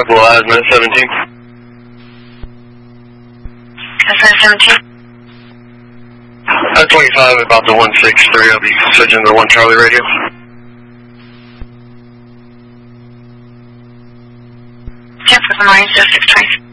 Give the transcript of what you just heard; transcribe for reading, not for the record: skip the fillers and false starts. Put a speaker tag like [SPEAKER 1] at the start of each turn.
[SPEAKER 1] below Azimuth 17.
[SPEAKER 2] Azimuth 17.
[SPEAKER 1] 25 about the 163, I'll be switching to the 1 Charlie radio.
[SPEAKER 2] Temper for the Marine 0620.